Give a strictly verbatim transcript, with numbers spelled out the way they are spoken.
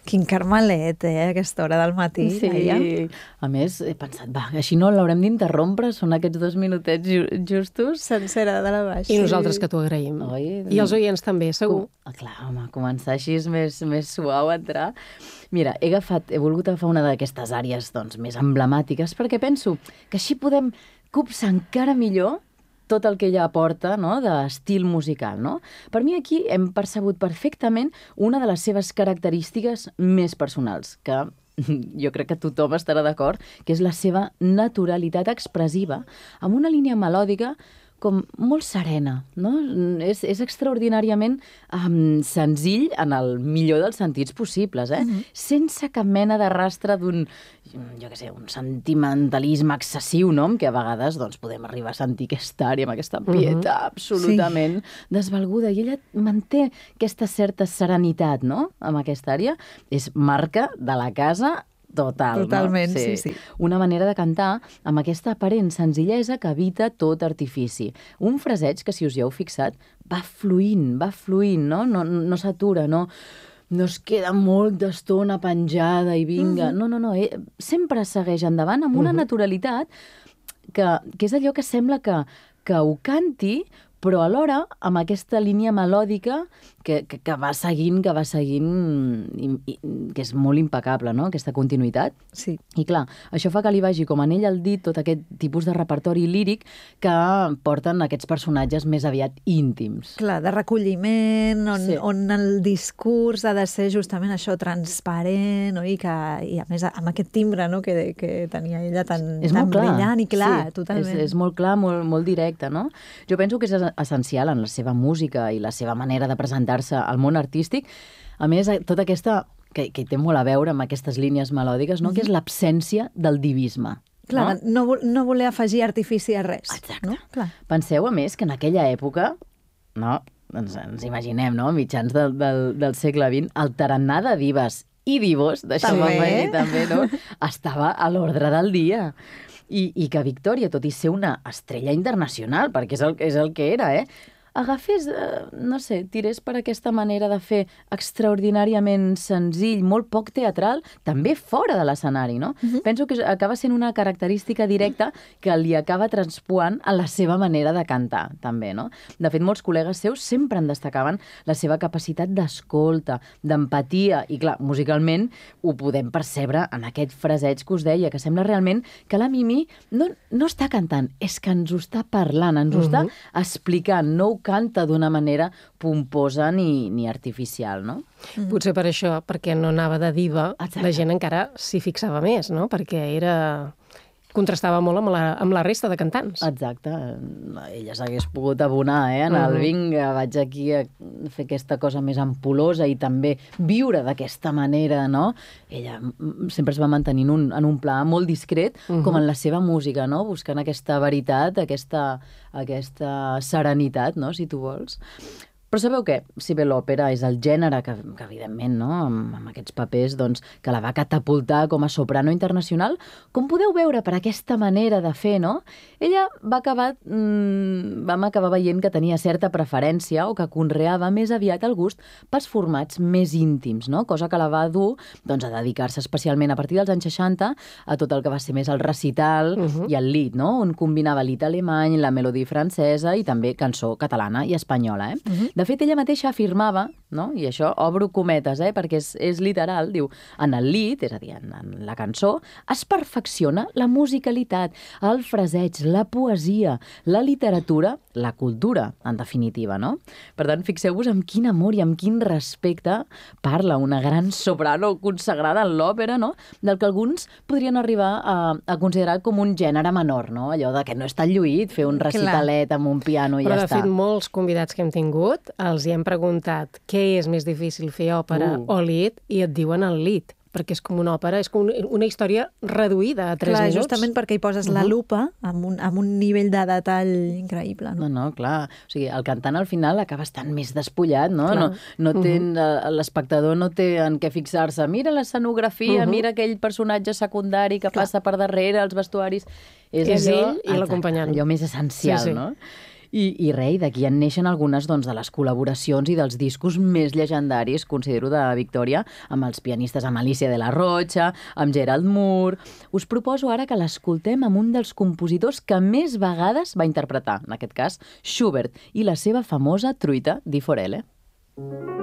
Quin carmelet, eh, a aquesta hora del matí. Sí, deia. a més, he pensat, va, així no l'haurem d'interrompre, són aquests dos minutets ju justos. Sencera de la baixa. I nosaltres que t'ho agraïm. Oi? I els oients també, segur. Com... Clar, home, començar així és més, més suau entrar. Mira, he agafat, he volgut agafar una d'aquestes àrees doncs, més emblemàtiques perquè penso que així podem copsar encara millor tot el que ella aporta, no?, d'estil musical, no? Per mi aquí hem percebut perfectament una de les seves característiques més personals, que jo crec que tothom estarà d'acord, que és la seva naturalitat expressiva, amb una línia melòdica com molt serena, no? És, és extraordinàriament um, senzill en el millor dels sentits possibles, eh? Mm-hmm. Sense cap mena de rastre d'un, jo què sé, un sentimentalisme excessiu, no? Que a vegades doncs, podem arribar a sentir aquesta àrea amb aquesta pietat mm-hmm. absolutament sí. desvalguda. I ella manté aquesta certa serenitat, no?, amb aquesta àrea. És marca de la casa total. Totalment, no? sí. sí, sí. Una manera de cantar amb aquesta aparent senzillesa que evita tot artifici. Un fraseig que, si us hi heu fixat, va fluint, va fluint, no? No, no s'atura, no... no es queda molta estona penjada i vinga. Mm-hmm. No, no, no. Eh? Sempre segueix endavant amb una mm-hmm. naturalitat que, que és allò que sembla que, que ho canti, però alhora amb aquesta línia melòdica que, que, que va seguint, que va seguint, i, i, que és molt impecable, no?, aquesta continuïtat. Sí. I clar, això fa que li vagi com anell al dit tot aquest tipus de repertori líric que porten aquests personatges més aviat íntims. Clar, de recolliment, on, sí. on el discurs ha de ser justament això, transparent, oi? Que, i a més amb aquest timbre, no?, que, que tenia ella tan, és tan brillant i clar, sí, totalment. És, és molt clar, molt, molt directe, no? Jo penso que és essencial en la seva música i la seva manera de presentar-se al món artístic. A més, tota aquesta, que, que té molt a veure amb aquestes línies melòdiques, no? Mm-hmm. Que és l'absència del divisme. Clar, no, no, no voler afegir artifici a res. Exacte. No? Clar. Penseu, a més, que en aquella època, no? Ens, ens imaginem, no?, mitjans del, del, del segle vint, el tarannà de divas i divos, deixeu-me dir també, no?, estava a l'ordre del dia. I, i que Victòria, tot i ser una estrella internacional, perquè és el, és el que era, eh? agafés, eh, no sé, tirés per aquesta manera de fer extraordinàriament senzill, molt poc teatral, també fora de l'escenari, no? Uh-huh. Penso que acaba sent una característica directa que li acaba transpuant a la seva manera de cantar, també, no? De fet, molts col·legues seus sempre en destacaven la seva capacitat d'escolta, d'empatia, i clar, musicalment ho podem percebre en aquest fraseig que us deia, que sembla realment que la Mimi no, no està cantant, és que ens ho està parlant, ens ho uh-huh. està explicant, no ho canta d'una manera pomposa ni, ni artificial, no? Mm. Potser per això, perquè no anava de diva, exacte. La gent encara s'hi fixava més, no? Perquè era... contrastava molt amb la, amb la resta de cantants. Exacte. Ella s'hagués pogut abonar, eh? En el vinga, vaig aquí a fer aquesta cosa més ampul·losa i també viure d'aquesta manera, no? Ella sempre es va mantenint un, en un pla molt discret, uh-huh. com en la seva música, no? Buscant aquesta veritat, aquesta, aquesta serenitat, no? Si tu vols. Però sabeu què? Si bé l'òpera és el gènere que, que evidentment, no? amb, amb aquests papers, doncs, que la va catapultar com a soprano internacional, com podeu veure per aquesta manera de fer, no? Ella va acabar, mmm, vam acabar veient que tenia certa preferència o que conreava més aviat el gust pels formats més íntims, no? Cosa que la va dur doncs, a dedicar-se especialment a partir dels anys seixanta a tot el que va ser més el recital uh-huh. i el lied, no? On combinava lied alemany, la melodia francesa i també cançó catalana i espanyola, eh? Uh-huh. De fet, ella mateixa afirmava, no? I això obro cometes, eh? Perquè és, és literal, diu, en el lied, és a dir, en, en la cançó, es perfecciona la musicalitat, el fraseig, la poesia, la literatura, la cultura, en definitiva, no? Per tant, fixeu-vos amb quin amor i amb quin respecte parla una gran soprano consagrada en l'òpera, no? Del que alguns podrien arribar a, a considerar com un gènere menor, no? Allò de que no és tan lluït fer un recitalet amb un piano i Però, ja està. està. Però, de fet, molts convidats que hem tingut els hi hem preguntat què és més difícil, fer òpera uh. o lied, i et diuen el lied, perquè és com una òpera, és com una història reduïda a tres clar, minuts. Justament perquè hi poses uh-huh. la lupa amb un, amb un nivell de detall increïble. No? no, no, clar. O sigui, el cantant al final acaba estant més despullat, no? No, no té, uh-huh. L'espectador no té en què fixar-se. Mira l'escenografia, uh-huh. mira aquell personatge secundari que clar. Passa per darrere, els vestuaris. És, és allò, ell i l'acompanyant. Allò més essencial, sí, sí. no? I, i res, d'aquí en neixen algunes doncs, de les col·laboracions i dels discos més llegendaris, considero, de Victòria, amb els pianistes, amb Alicia de la Rocha, amb Gerald Moore. Us proposo ara que l'escoltem amb un dels compositors que més vegades va interpretar, en aquest cas, Schubert, i la seva famosa truita Di Forelle.